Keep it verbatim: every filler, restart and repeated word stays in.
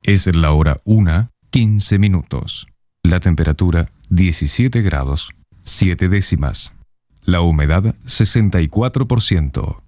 Es la hora una, quince minutos. La temperatura diecisiete grados, siete décimas. La humedad sesenta y cuatro por ciento.